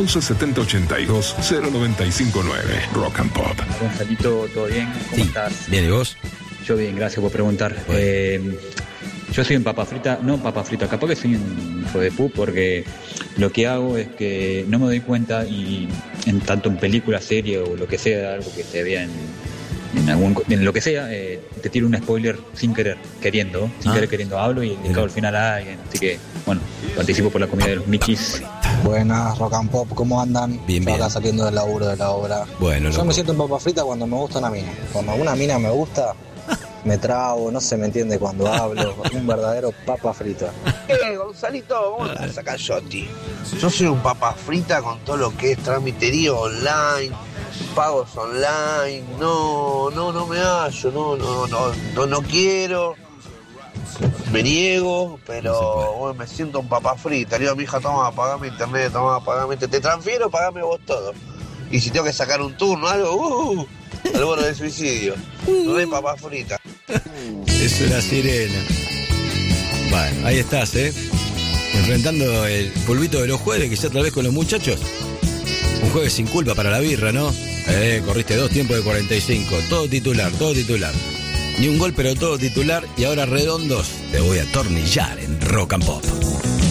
11 70 82 0959. Rock and Pop. Gonzalito, ¿todo bien? ¿Cómo estás? Bien, ¿y vos? Yo bien, gracias por preguntar. Yo soy un papa frita, capaz que soy un hijo de pu, porque lo que hago es que no me doy cuenta y tanto en película, serie o lo que sea, algo que se vea en lo que sea, te tiro un spoiler sin querer queriendo hablo y cago al final a alguien. Así que, bueno, participo por la comida de los michis. Buenas, Rock and Pop, ¿cómo andan? Bien, bien. Acá saliendo del laburo de la obra. Bueno, yo me siento en papa frita cuando me gusta una mina. Cuando una mina me gusta, me trabo, no se me entiende cuando hablo. Un verdadero papa frita. Gonzalito, ¿cómo estás acá, Yoti? Yo soy un papa frita con todo lo que es tramitería online, pagos online. No me hallo, no quiero. Me niego, pero bueno, me siento un papa frita. Le digo a mi hija, toma, pagame internet, te transfiero, pagame vos todo. Y si tengo que sacar un turno, algo, al borde de suicidio. Re papa frita. Es una sirena. Bueno, ahí estás, enfrentando el polvito de los jueves, quizás otra vez con los muchachos. Un jueves sin culpa para la birra, ¿no? Corriste 2 tiempos de 45, todo titular. Ni un gol, pero todo titular. Y ahora redondos, te voy a atornillar en Rock and Pop.